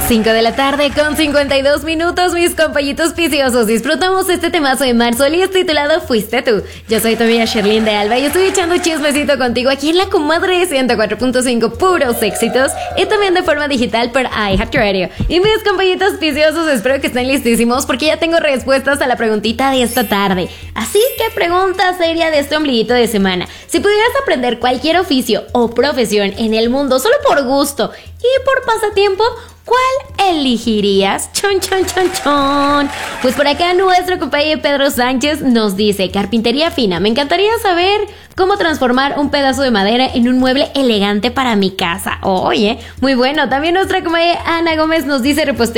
5 de la tarde con 52 minutos, mis compañitos viciosos. Disfrutamos este temazo de Marsol y es titulado Fuiste Tú. Yo soy tu amiga Sherlyn de Alba y estoy echando chismecito contigo aquí en la comadre 104.5, puros éxitos, y también de forma digital por iHeartRadio. Y mis compañitos viciosos, espero que estén listísimos porque ya tengo respuestas a la preguntita de esta tarde. Así que pregunta seria de este ombliguito de semana: si pudieras aprender cualquier oficio o profesión en el mundo solo por gusto y por pasatiempo, ¿cuál elegirías? Chon, chon, chon, chon. Pues por acá nuestro compañero Pedro Sánchez nos dice: carpintería fina. Me encantaría saber cómo transformar un pedazo de madera en un mueble elegante para mi casa. Oye, muy bueno. También nuestra compañera Ana Gómez nos dice: repostería